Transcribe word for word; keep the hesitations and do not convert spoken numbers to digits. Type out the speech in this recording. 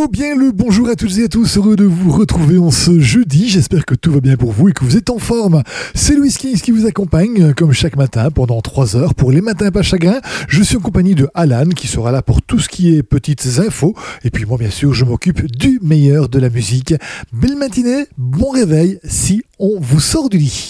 Oh bien le bonjour à toutes et à tous, heureux de vous retrouver en ce jeudi, j'espère que tout va bien pour vous et que vous êtes en forme. C'est Louis Kings qui vous accompagne comme chaque matin pendant trois heures pour les matins pas chagrin. Je suis en compagnie de Alan qui sera là pour tout ce qui est petites infos et puis moi bien sûr je m'occupe du meilleur de la musique. Belle matinée, bon réveil si on vous sort du lit.